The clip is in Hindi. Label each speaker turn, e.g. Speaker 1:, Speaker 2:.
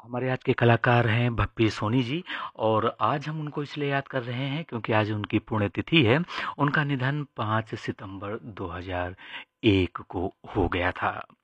Speaker 1: हमारे आज के कलाकार हैं भप्पी सोनी जी और आज हम उनको इसलिए याद कर रहे हैं क्योंकि आज उनकी पुण्यतिथि है। उनका निधन 5 सितंबर 2001 को हो गया था।